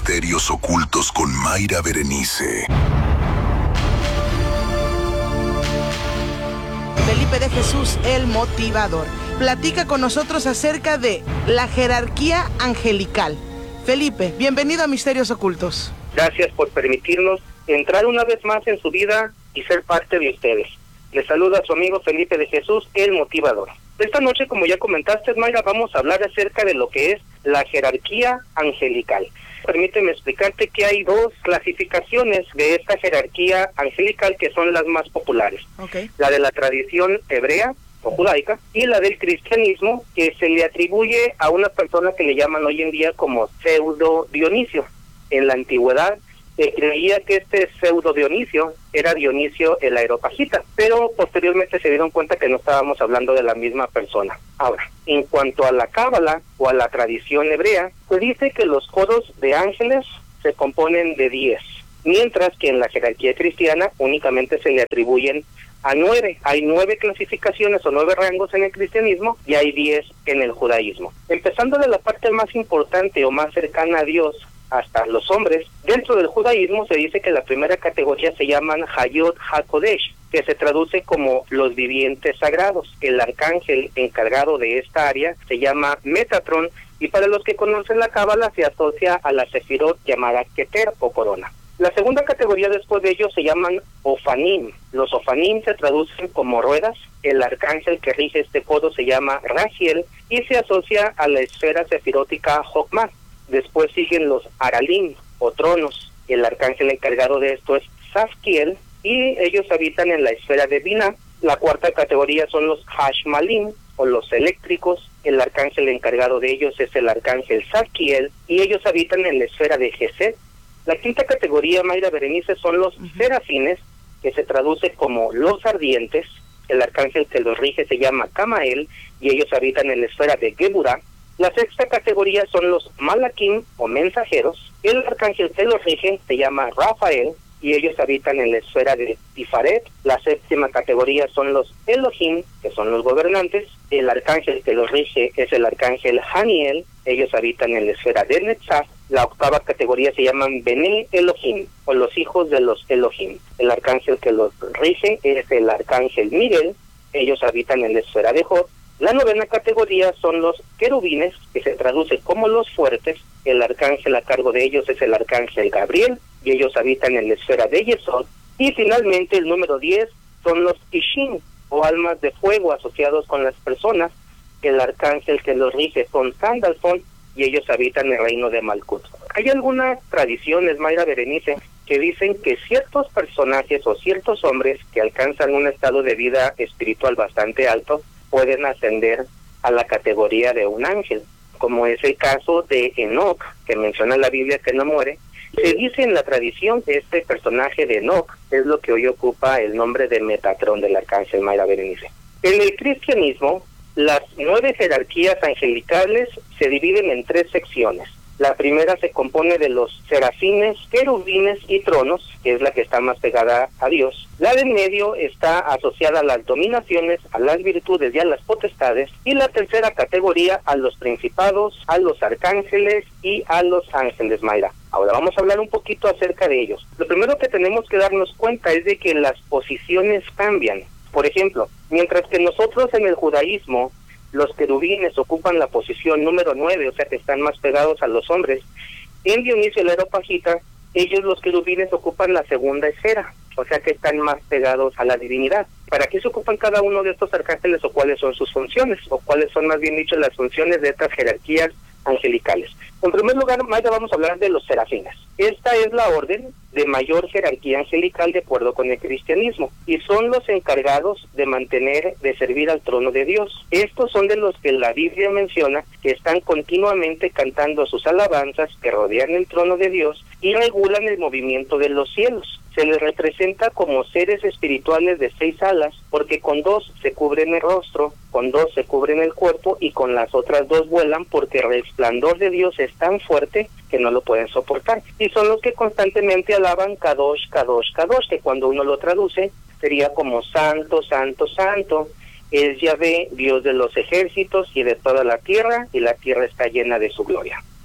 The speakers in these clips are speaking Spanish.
Misterios Ocultos con Mayra Berenice. Felipe de Jesús, el motivador, platica con nosotros acerca de la jerarquía angelical. Felipe, bienvenido a Misterios Ocultos. Gracias por permitirnos entrar una vez más en su vida y ser parte de ustedes. Les saluda a su amigo Felipe de Jesús, el motivador. Esta noche, como ya comentaste, Mayra, vamos a hablar acerca de lo que es la jerarquía angelical. Permíteme explicarte que hay dos clasificaciones de esta jerarquía angelical que son las más populares. Okay. La de la tradición hebrea o judaica y la del cristianismo, que se le atribuye a una persona que le llaman hoy en día como pseudo Dionisio. En la antigüedad se creía que este pseudo Dionisio era Dionisio el Areopagita, pero posteriormente se dieron cuenta que no estábamos hablando de la misma persona. Ahora, en cuanto a la cábala o a la tradición hebrea, se dice que los coros de ángeles se componen de 10, mientras que en la jerarquía cristiana únicamente se le atribuyen a 9. Hay 9 clasificaciones o 9 rangos en el cristianismo y hay 10 en el judaísmo. Empezando de la parte más importante o más cercana a Dios hasta los hombres, dentro del judaísmo se dice que la primera categoría se llaman Hayot HaKodesh, que se traduce como los vivientes sagrados. El arcángel encargado de esta área se llama Metatron, y para los que conocen la cábala se asocia a la sefirot llamada Keter o corona. La segunda categoría después de ellos se llaman Ofanim. Los Ofanim se traducen como ruedas. El arcángel que rige este codo se llama Raziel y se asocia a la esfera sefirótica Jokmah. Después siguen los Aralim o tronos. El arcángel encargado de esto es Zafkiel y ellos habitan en la esfera de Binah. La cuarta categoría son los Hashmalim o los eléctricos. El arcángel encargado de ellos es el arcángel Zadkiel y ellos habitan en la esfera de Gesed. La quinta categoría, Mayra Berenice, son los serafines, que se traduce como los ardientes. El arcángel que los rige se llama Camael y ellos habitan en la esfera de Geburah. La sexta categoría son los Malakim o mensajeros. El arcángel que los rige se llama Rafael y ellos habitan en la esfera de Tifaret. La séptima categoría son los Elohim, que son los gobernantes. El arcángel que los rige es el arcángel Haniel. Ellos habitan en la esfera de Netzach. La octava categoría se llaman Bene Elohim, o los hijos de los Elohim. El arcángel que los rige es el arcángel Miguel. Ellos habitan en la esfera de Jod. La novena categoría son los querubines, que se traduce como los fuertes. El arcángel a cargo de ellos es el arcángel Gabriel, y ellos habitan en la esfera de Yesod. Y finalmente el número 10 son los Ishim, o almas de fuego asociados con las personas. El arcángel que los rige son Sandalfon, y ellos habitan en el reino de Malkut. Hay algunas tradiciones, Mayra Berenice, que dicen que ciertos personajes o ciertos hombres que alcanzan un estado de vida espiritual bastante alto pueden ascender a la categoría de un ángel, como es el caso de Enoc, que menciona la Biblia que no muere. Se dice en la tradición que este personaje de Enoc es lo que hoy ocupa el nombre de Metatron del arcángel, Mayra Berenice. En el cristianismo, las 9 jerarquías angelicales se dividen en 3 secciones. La primera se compone de los serafines, querubines y tronos, que es la que está más pegada a Dios. La de en medio está asociada a las dominaciones, a las virtudes y a las potestades. Y la tercera categoría a los principados, a los arcángeles y a los ángeles, Mayra. Ahora vamos a hablar un poquito acerca de ellos. Lo primero que tenemos que darnos cuenta es de que las posiciones cambian. Por ejemplo, mientras que nosotros en el judaísmo los querubines ocupan la posición número 9, o sea que están más pegados a los hombres, en Dionisio el Areopagita, ellos los querubines ocupan la segunda esfera, o sea que están más pegados a la divinidad. ¿Para qué se ocupan cada uno de estos arcángeles o cuáles son sus funciones? O cuáles son, más bien dicho, las funciones de estas jerarquías angelicales. En primer lugar, Mayra, vamos a hablar de los serafines. Esta es la orden de mayor jerarquía angelical de acuerdo con el cristianismo, y son los encargados de mantener, de servir al trono de Dios. Estos son de los que la Biblia menciona que están continuamente cantando sus alabanzas, que rodean el trono de Dios y regulan el movimiento de los cielos. Se les representa como seres espirituales de 6 alas, porque con 2 se cubren el rostro, con 2 se cubren el cuerpo y con las otras 2 vuelan, porque el resplandor de Dios es tan fuerte que no lo pueden soportar. Y son los que constantemente alaban Kadosh, Kadosh, Kadosh, que cuando uno lo traduce sería como santo, santo, santo. Es Yahvé, Dios de los ejércitos y de toda la tierra, y la tierra está llena de su gloria.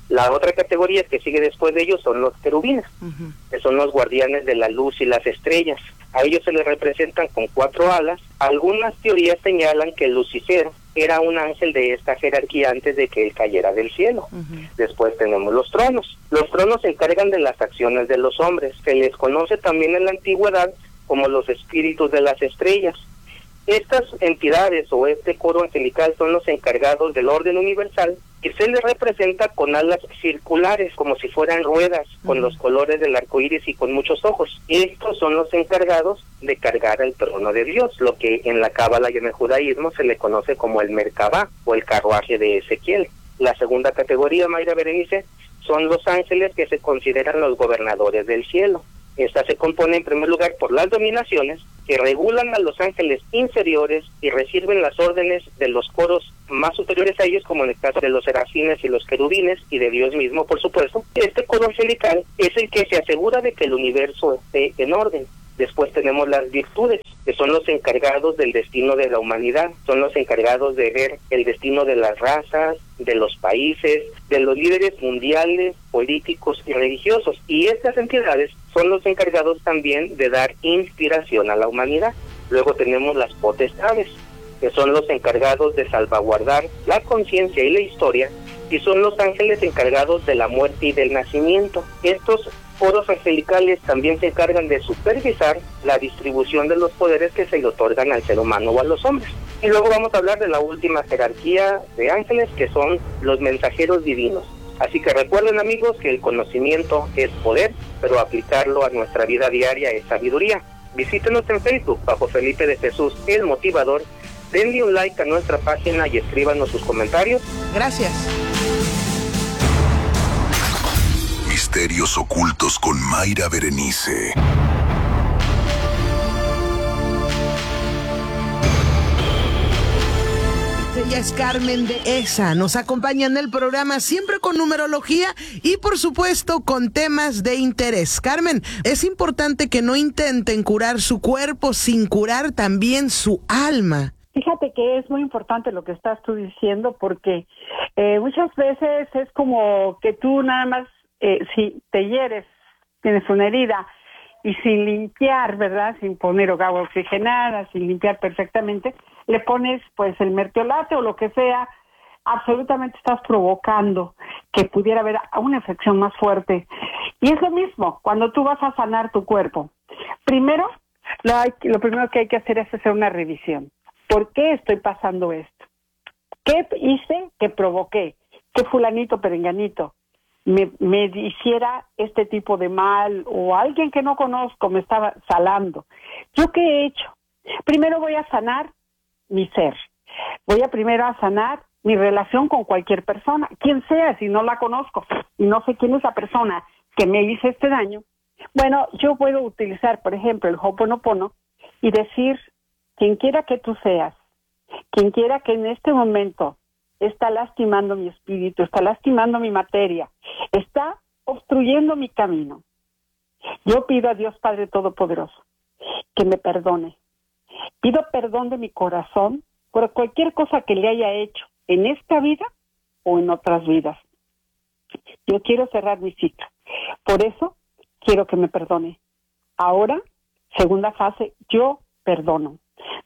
La otra categoría que sigue después de ellos son los querubines, que son los guardianes de la luz y las estrellas. A ellos se les representan con 4 alas. Algunas teorías señalan que Lucifer era un ángel de esta jerarquía antes de que él cayera del cielo. Después tenemos los tronos. Los tronos se encargan de las acciones de los hombres. Se les conoce también en la antigüedad como los espíritus de las estrellas. Estas entidades o este coro angelical son los encargados del orden universal y se les representa con alas circulares, como si fueran ruedas, con los colores del arco iris y con muchos ojos. Estos son los encargados de cargar el trono de Dios, lo que en la cábala y en el judaísmo se le conoce como el Merkabá o el carruaje de Ezequiel. La segunda categoría, Mayra Berenice, son los ángeles que se consideran los gobernadores del cielo. Esta se compone en primer lugar por las dominaciones que regulan a los ángeles inferiores y reciben las órdenes de los coros más superiores a ellos, como en el caso de los serafines y los querubines, y de Dios mismo, por supuesto. Este coro angelical es el que se asegura de que el universo esté en orden. Después tenemos las virtudes, que son los encargados del destino de la humanidad, son los encargados de ver el destino de las razas, de los países, de los líderes mundiales, políticos y religiosos. Y estas entidades son los encargados también de dar inspiración a la humanidad. Luego tenemos las potestades, que son los encargados de salvaguardar la conciencia y la historia, y son los ángeles encargados de la muerte y del nacimiento. Estos coros angelicales también se encargan de supervisar la distribución de los poderes que se le otorgan al ser humano o a los hombres. Y luego vamos a hablar de la última jerarquía de ángeles, que son los mensajeros divinos. Así que recuerden, amigos, que el conocimiento es poder, pero aplicarlo a nuestra vida diaria es sabiduría. Visítenos en Facebook bajo Felipe de Jesús, el Motivador. Denle un like a nuestra página y escríbanos sus comentarios. Gracias. Misterios ocultos con Mayra Berenice. Ella es Carmen de ESA. Nos acompaña en el programa siempre con numerología y por supuesto con temas de interés. Carmen, es importante que no intenten curar su cuerpo sin curar también su alma. Fíjate que es muy importante lo que estás tú diciendo, porque muchas veces es como que tú nada más, si te hieres, tienes una herida, y sin limpiar, ¿verdad?, sin poner agua oxigenada, sin limpiar perfectamente, le pones pues el mertiolate o lo que sea, absolutamente estás provocando que pudiera haber una infección más fuerte. Y es lo mismo cuando tú vas a sanar tu cuerpo. Primero, lo primero que hay que hacer es hacer una revisión. ¿Por qué estoy pasando esto? ¿Qué hice que provoqué? ¿Qué fulanito perenganito me hiciera este tipo de mal, o alguien que no conozco me estaba salando? ¿Yo qué he hecho? Primero voy a sanar mi ser. Voy a primero a sanar mi relación con cualquier persona, quien sea, si no la conozco y no sé quién es la persona que me hizo este daño. Bueno, yo puedo utilizar, por ejemplo, el Ho'oponopono y decir: quien quiera que tú seas, quien quiera que en este momento está lastimando mi espíritu, está lastimando mi materia, está obstruyendo mi camino, yo pido a Dios Padre Todopoderoso que me perdone. Pido perdón de mi corazón por cualquier cosa que le haya hecho en esta vida o en otras vidas. Yo quiero cerrar mi ciclo. Por eso quiero que me perdone. Ahora, segunda fase, yo perdono.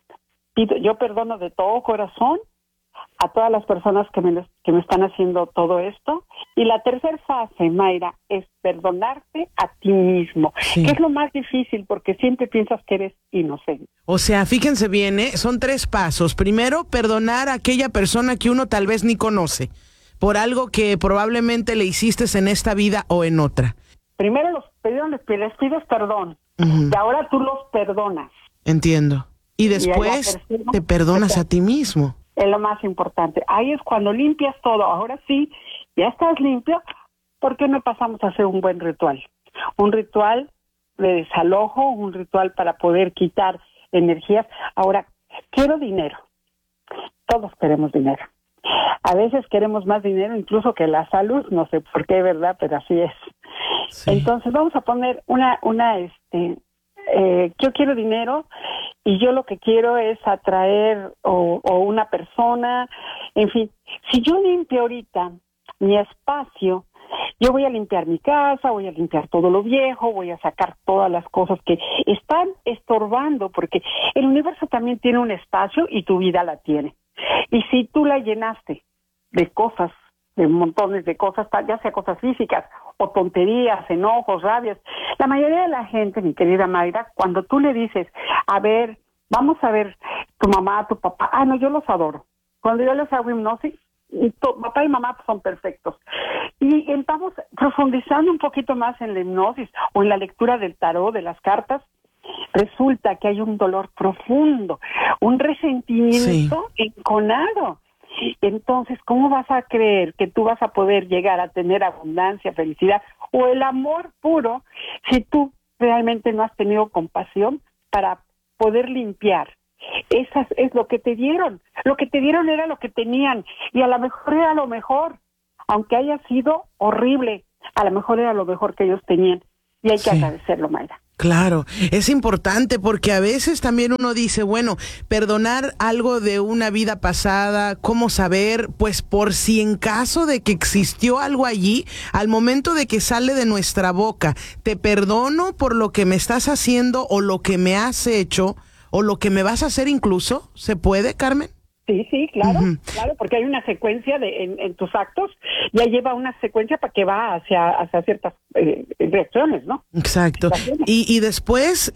Yo perdono de todo corazón a todas las personas que me están haciendo todo esto. Y la tercera fase, Mayra, es perdonarte a ti mismo, sí, que es lo más difícil porque siempre piensas que eres inocente. O sea, fíjense bien, son 3 pasos. Primero, perdonar a aquella persona que uno tal vez ni conoce por algo que probablemente le hiciste en esta vida o en otra. Primero les pides perdón, y ahora tú los perdonas. Entiendo. Y después te perdonas a ti mismo. Es lo más importante. Ahí es cuando limpias todo. Ahora sí, ya estás limpio. ¿Por qué no pasamos a hacer un buen ritual? Un ritual de desalojo, un ritual para poder quitar energías. Ahora, quiero dinero. Todos queremos dinero. A veces queremos más dinero incluso que la salud. No sé por qué, ¿verdad? Pero así es. Sí. Entonces vamos a poner yo quiero dinero y yo lo que quiero es atraer o una persona, en fin. Si yo limpio ahorita mi espacio, Yo voy a limpiar mi casa, voy a limpiar todo lo viejo, voy a sacar todas las cosas que están estorbando, porque el universo también tiene un espacio y tu vida la tiene. Y si tú la llenaste de cosas, de montones de cosas, ya sea cosas físicas o tonterías, enojos, rabias, la mayoría de la gente, mi querida Mayra, cuando tú le dices, a ver, vamos a ver tu mamá, tu papá, no, yo los adoro. Cuando yo les hago hipnosis, papá y mamá son perfectos. Y vamos profundizando un poquito más en la hipnosis o en la lectura del tarot, de las cartas, resulta que hay un dolor profundo, un resentimiento enconado. Entonces, ¿cómo vas a creer que tú vas a poder llegar a tener abundancia, felicidad o el amor puro si tú realmente no has tenido compasión para poder limpiar? Esas es lo que te dieron. Lo que te dieron era lo que tenían y a lo mejor era lo mejor, aunque haya sido horrible, a lo mejor era lo mejor que ellos tenían y hay que agradecerlo, Mayra. Claro, es importante porque a veces también uno dice, bueno, perdonar algo de una vida pasada, ¿cómo saber? Pues por si en caso de que existió algo allí, al momento de que sale de nuestra boca, te perdono por lo que me estás haciendo o lo que me has hecho o lo que me vas a hacer incluso, ¿se puede, Carmen? Sí, claro, claro, porque hay una secuencia en tus actos, ya lleva una secuencia para que va hacia ciertas reacciones, ¿no? Exacto. Y después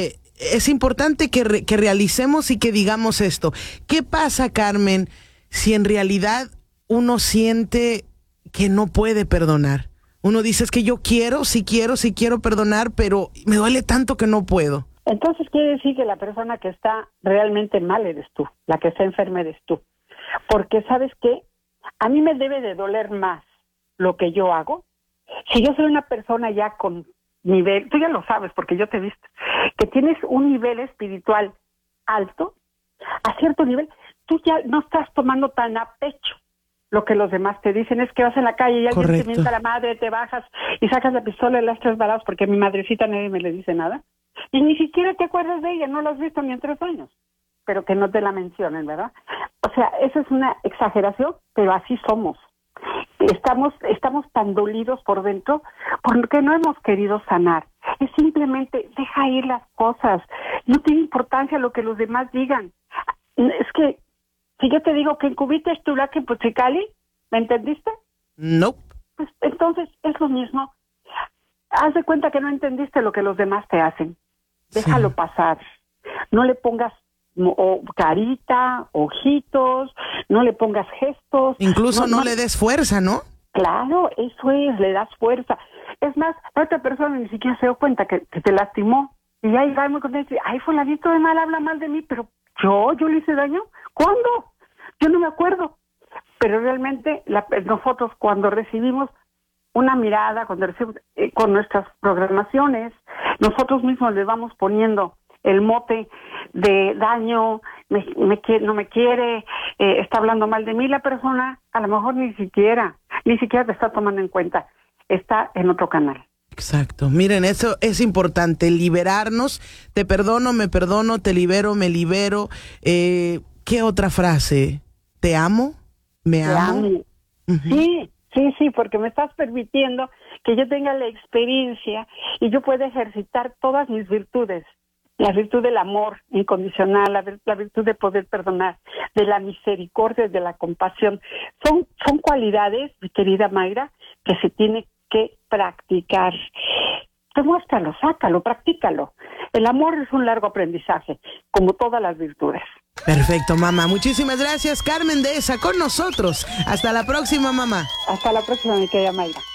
es importante que realicemos y que digamos esto. ¿Qué pasa, Carmen, si en realidad uno siente que no puede perdonar? Uno dice, es que yo sí quiero perdonar, pero me duele tanto que no puedo. Entonces quiere decir que la persona que está realmente mal eres tú, la que está enferma eres tú. Porque, ¿sabes qué? A mí me debe de doler más lo que yo hago. Si yo soy una persona ya con nivel, tú ya lo sabes porque yo te he visto, que tienes un nivel espiritual alto, a cierto nivel, tú ya no estás tomando tan a pecho lo que los demás te dicen. Es que vas en la calle y alguien te mienta a la madre, te bajas y sacas la pistola y las 3 balas porque a mi madrecita nadie me le dice nada. Y ni siquiera te acuerdas de ella, no la has visto ni en 3 años, pero que no te la mencionen, ¿verdad? O sea, esa es una exageración, pero así somos. Estamos tan dolidos por dentro porque no hemos querido sanar. Es simplemente, deja ir las cosas. No tiene importancia lo que los demás digan. Es que, si yo te digo que en Cubita es Tulaca en Puchicali, ¿me entendiste? No. Pues entonces es lo mismo. Haz de cuenta que no entendiste lo que los demás te hacen. Déjalo pasar. No le pongas carita, ojitos, no le pongas gestos. Incluso no le des fuerza, ¿no? Claro, eso es, le das fuerza. Es más, la otra persona ni siquiera se dio cuenta que te lastimó. Y ahí va muy contento y dice, ay, fulanito de mal habla mal de mí, pero yo le hice daño. ¿Cuándo? Yo no me acuerdo. Pero realmente nosotros cuando recibimos una mirada, cuando recibimos con nuestras programaciones, nosotros mismos le vamos poniendo el mote de daño, no me quiere, está hablando mal de mí, la persona a lo mejor ni siquiera te está tomando en cuenta, está en otro canal. Exacto, miren, eso es importante, liberarnos, te perdono, me perdono, te libero, me libero. ¿Qué otra frase? ¿Te amo? ¿Me amo? Sí, porque me estás permitiendo que yo tenga la experiencia y yo pueda ejercitar todas mis virtudes. La virtud del amor incondicional, la virtud de poder perdonar, de la misericordia, de la compasión. Son cualidades, mi querida Mayra, que se tiene que practicar. Demuéstralo, sácalo, practícalo. El amor es un largo aprendizaje, como todas las virtudes. Perfecto, mamá. Muchísimas gracias, Carmen Dehesa, con nosotros. Hasta la próxima, mamá. Hasta la próxima, mi querida Mayra.